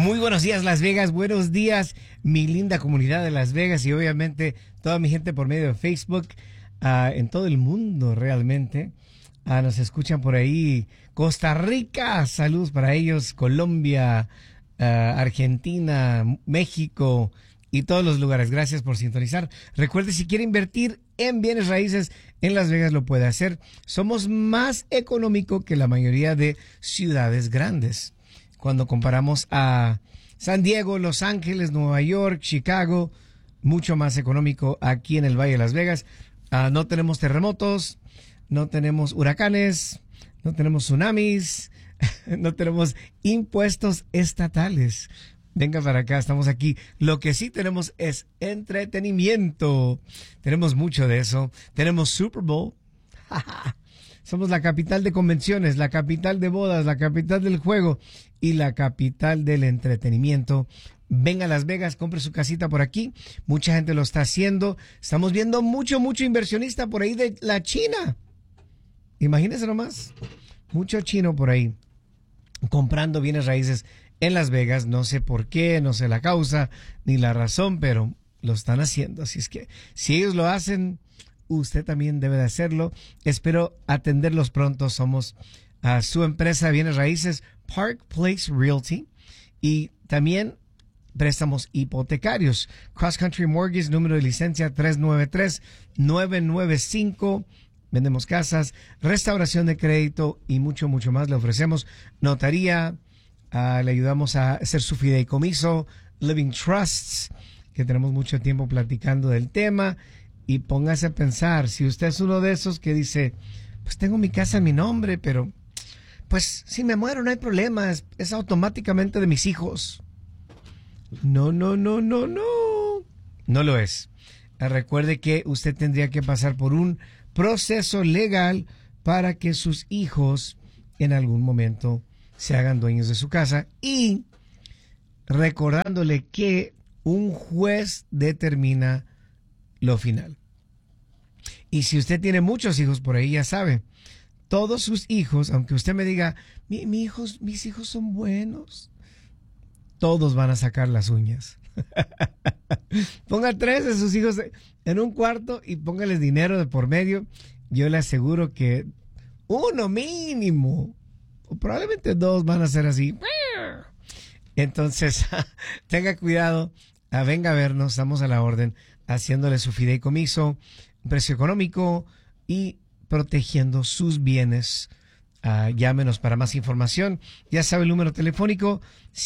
Muy buenos días, Las Vegas. Buenos días, mi linda comunidad de Las Vegas y obviamente toda mi gente por medio de Facebook, en todo el mundo realmente. Nos escuchan por ahí. Costa Rica, saludos para ellos. Colombia, Argentina, México y todos los lugares. Gracias por sintonizar. Recuerde, si quiere invertir en bienes raíces en Las Vegas, lo puede hacer. Somos más económico que la mayoría de ciudades grandes. Cuando comparamos a San Diego, Los Ángeles, Nueva York, Chicago, mucho más económico aquí en el Valle de Las Vegas. No tenemos terremotos, no tenemos huracanes, no tenemos tsunamis, no tenemos impuestos estatales. Venga para acá, estamos aquí. Lo que sí tenemos es entretenimiento. Tenemos mucho de eso. Tenemos Super Bowl. Somos la capital de convenciones, la capital de bodas, la capital del juego y la capital del entretenimiento. Venga a Las Vegas, compre su casita por aquí. Mucha gente lo está haciendo. Estamos viendo mucho inversionista por ahí de la China. Imagínense nomás. Mucho chino por ahí comprando bienes raíces en Las Vegas. No sé por qué, no sé la causa ni la razón, pero lo están haciendo. Así es que si ellos lo hacen, usted también debe de hacerlo. Espero atenderlos pronto. Somos su empresa de bienes raíces, Park Place Realty, y también préstamos hipotecarios. Cross Country Mortgage, número de licencia 393-995. Vendemos casas, restauración de crédito y mucho más. Le ofrecemos notaría, le ayudamos a hacer su fideicomiso, living trusts, que tenemos mucho tiempo platicando del tema. Y póngase a pensar, si usted es uno de esos que dice, pues tengo mi casa en mi nombre, pero pues si me muero no hay problema, es automáticamente de mis hijos. No lo es. Recuerde que usted tendría que pasar por un proceso legal para que sus hijos en algún momento se hagan dueños de su casa, y recordándole que un juez determina lo final. Y si usted tiene muchos hijos por ahí, ya sabe, todos sus hijos, aunque usted me diga, mis hijos son buenos, todos van a sacar las uñas. Ponga 3 de sus hijos en un cuarto y póngales dinero de por medio. Yo le aseguro que uno mínimo, o probablemente 2, van a ser así. Entonces, tenga cuidado. Venga a vernos, estamos a la orden, haciéndole su fideicomiso, precio económico y protegiendo sus bienes. Llámenos para más información. Ya sabe el número telefónico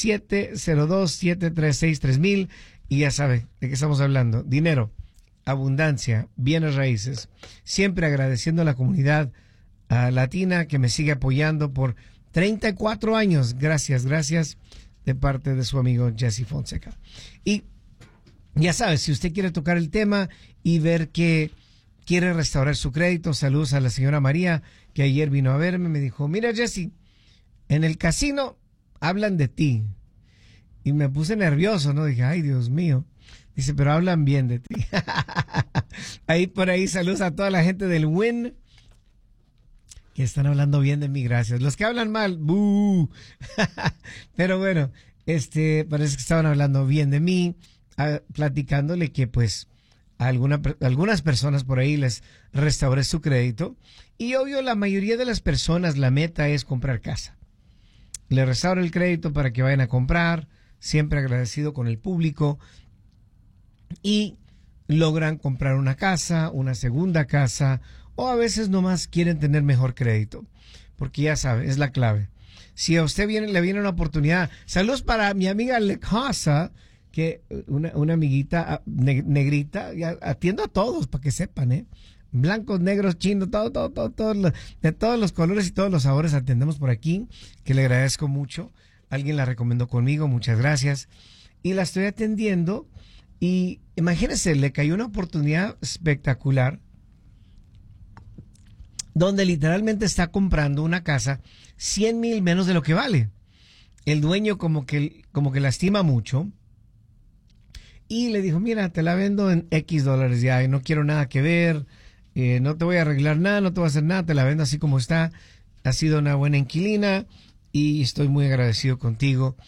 702-736-3000, y ya sabe de qué estamos hablando. Dinero, abundancia, bienes raíces. Siempre agradeciendo a la comunidad latina que me sigue apoyando por 34 años. Gracias de parte de su amigo Jesse Fonseca. Y ya sabes, si usted quiere tocar el tema y ver que quiere restaurar su crédito, saludos a la señora María, que ayer vino a verme. Me dijo, mira Jesse, en el casino hablan de ti. Y me puse nervioso, ¿no? Dije, ay, Dios mío. Dice, pero hablan bien de ti. Ahí por ahí, saludos a toda la gente del Win, que están hablando bien de mí, gracias. Los que hablan mal, ¡bú! Pero bueno, parece que estaban hablando bien de mí, platicándole que pues algunas personas por ahí les restauré su crédito. Y obvio, la mayoría de las personas, la meta es comprar casa. Le restauro el crédito para que vayan a comprar, siempre agradecido con el público, y logran comprar una casa, una segunda casa, o a veces nomás quieren tener mejor crédito, porque ya sabe, es la clave. Si a usted le viene una oportunidad, saludos para mi amiga Le Casa, que una amiguita negrita, ya atiendo a todos para que sepan, blancos, negros, chinos, todo, de todos los colores y todos los sabores atendemos por aquí, que le agradezco mucho. Alguien la recomendó conmigo, muchas gracias, y la estoy atendiendo. Y imagínense, le cayó una oportunidad espectacular donde literalmente está comprando una casa 100,000 menos de lo que vale. El dueño como que la estima mucho, y le dijo, mira, te la vendo en X dólares ya, y no quiero nada que ver, no te voy a arreglar nada, no te voy a hacer nada, te la vendo así como está. Ha sido una buena inquilina y estoy muy agradecido contigo.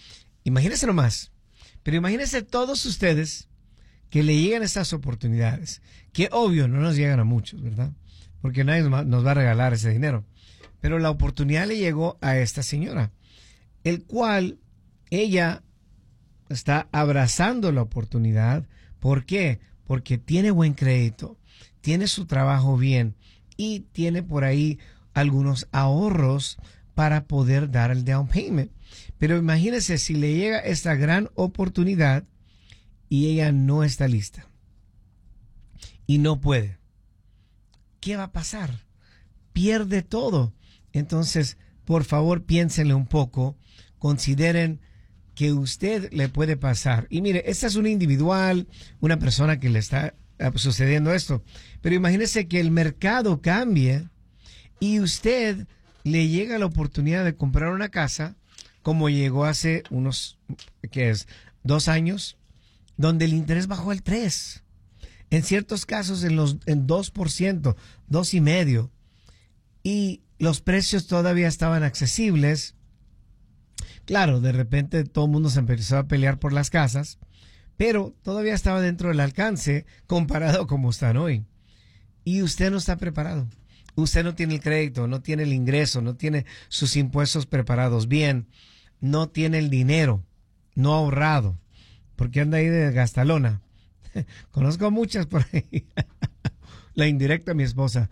Imagínense nomás. Pero imagínense todos ustedes que le llegan estas oportunidades, que obvio no nos llegan a muchos, ¿verdad? Porque nadie nos va a regalar ese dinero. Pero la oportunidad le llegó a esta señora, el cual ella está abrazando la oportunidad. ¿Por qué? Porque tiene buen crédito, tiene su trabajo bien y tiene por ahí algunos ahorros para poder dar el down payment. Pero imagínense si le llega esta gran oportunidad y ella no está lista y no puede. ¿Qué va a pasar? Pierde todo. Entonces, por favor, piénsenle un poco, consideren que usted le puede pasar. Y mire, esta es una individual, una persona que le está sucediendo esto. Pero imagínese que el mercado cambie y usted le llega la oportunidad de comprar una casa, como llegó hace unos, ¿qué es? 2 años, donde el interés bajó al 3%. En ciertos casos en 2%, 2,5%. Y los precios todavía estaban accesibles. Claro, de repente todo el mundo se empezó a pelear por las casas, pero todavía estaba dentro del alcance comparado a como están hoy. Y usted no está preparado. Usted no tiene el crédito, no tiene el ingreso, no tiene sus impuestos preparados bien, no tiene el dinero, no ha ahorrado, porque anda ahí de gastalona. Conozco muchas por ahí. La indirecta a mi esposa.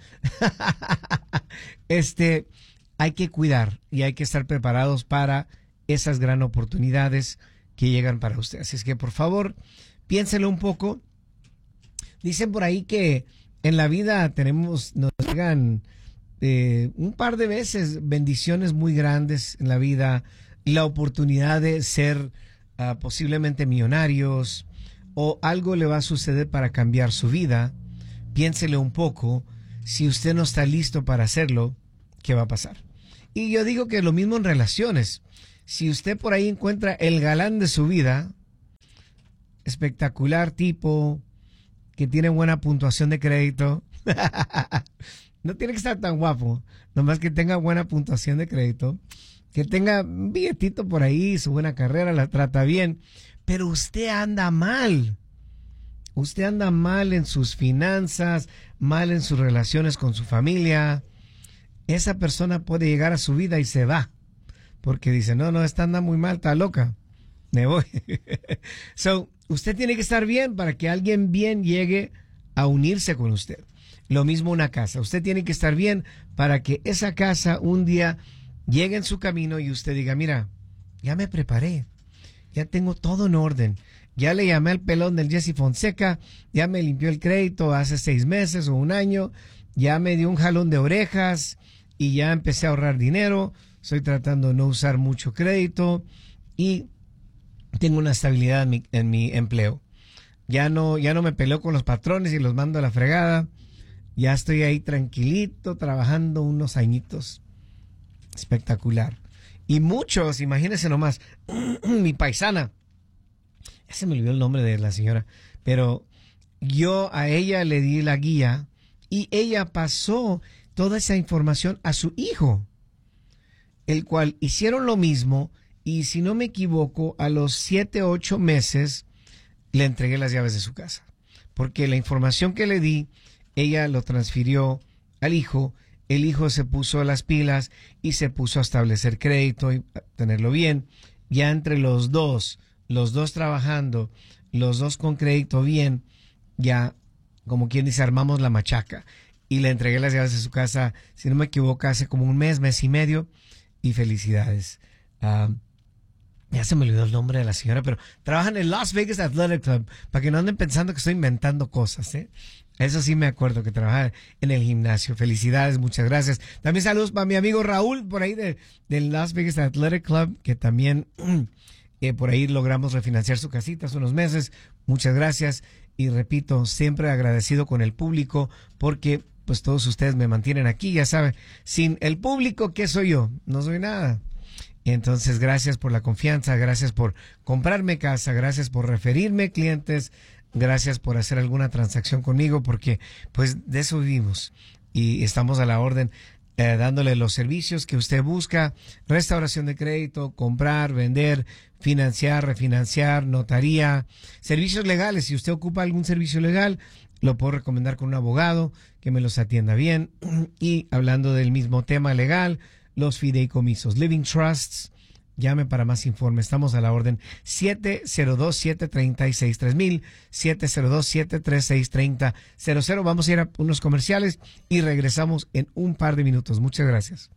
Hay que cuidar y hay que estar preparados para esas gran oportunidades que llegan para usted. Así es que, por favor, piénselo un poco. Dicen por ahí que en la vida nos llegan un par de veces bendiciones muy grandes en la vida, la oportunidad de ser posiblemente millonarios, o algo le va a suceder para cambiar su vida. Piénsele un poco. Si usted no está listo para hacerlo, ¿qué va a pasar? Y yo digo que lo mismo en relaciones. Si usted por ahí encuentra el galán de su vida, espectacular tipo, que tiene buena puntuación de crédito, no tiene que estar tan guapo, nomás que tenga buena puntuación de crédito, que tenga un billetito por ahí, su buena carrera, la trata bien, pero usted anda mal. Usted anda mal en sus finanzas, mal en sus relaciones con su familia. Esa persona puede llegar a su vida y se va. Porque dice, no, esta anda muy mal, está loca. Me voy. Usted tiene que estar bien para que alguien bien llegue a unirse con usted. Lo mismo una casa. Usted tiene que estar bien para que esa casa un día llegue en su camino y usted diga, mira, ya me preparé. Ya tengo todo en orden. Ya le llamé al pelón del Jesse Fonseca, ya me limpió el crédito hace 6 meses o 1 año, ya me dio un jalón de orejas y ya empecé a ahorrar dinero. Estoy tratando de no usar mucho crédito y tengo una estabilidad en mi empleo. Ya no me peleo con los patrones y los mando a la fregada. Ya estoy ahí tranquilito, trabajando unos añitos. Espectacular. Y muchos, imagínense nomás, mi paisana, ya se me olvidó el nombre de la señora, pero yo a ella le di la guía y ella pasó toda esa información a su hijo, el cual hicieron lo mismo y si no me equivoco, a los 7, 8 meses le entregué las llaves de su casa, porque la información que le di, ella lo transfirió al hijo. El hijo se puso las pilas y se puso a establecer crédito y a tenerlo bien. Ya entre los dos trabajando, los dos con crédito bien, ya, como quien dice, armamos la machaca. Y le entregué las llaves de su casa, si no me equivoco, hace como un mes y medio. Y felicidades. Ya se me olvidó el nombre de la señora, pero trabaja en el Las Vegas Athletic Club, para que no anden pensando que estoy inventando cosas, ¿eh? Eso sí me acuerdo, que trabaja en el gimnasio. Felicidades, muchas gracias. También saludos para mi amigo Raúl, por ahí del Las Vegas Athletic Club, que también por ahí logramos refinanciar su casita hace unos meses. Muchas gracias. Y repito, siempre agradecido con el público, porque pues todos ustedes me mantienen aquí, ya saben. Sin el público, ¿qué soy yo? No soy nada. Entonces, gracias por la confianza, gracias por comprarme casa, gracias por referirme clientes, gracias por hacer alguna transacción conmigo, porque pues de eso vivimos y estamos a la orden. dándole los servicios que usted busca: restauración de crédito, comprar, vender, financiar, refinanciar, notaría, servicios legales. Si usted ocupa algún servicio legal, lo puedo recomendar con un abogado que me los atienda bien. Y hablando del mismo tema legal, los fideicomisos, living trusts. Llame para más informe. Estamos a la orden. 702-736-3000, 702-736-3000. Vamos a ir a unos comerciales y regresamos en un par de minutos. Muchas gracias.